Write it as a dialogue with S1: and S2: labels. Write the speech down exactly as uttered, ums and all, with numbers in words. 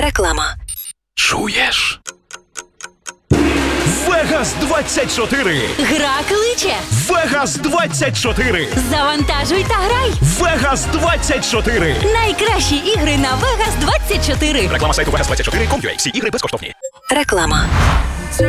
S1: Реклама.
S2: Чуєш? Вегас двадцять чотири!
S3: Гра кличе.
S2: Вегас двадцять чотири!
S3: Завантажуй та грай.
S2: Вегас двадцять чотири!
S3: Найкращі ігри на Вегас двадцять чотири.
S2: Реклама сайту вегас двадцять чотири крапка ком крапка ю а. Всі ігри безкоштовні.
S1: Реклама.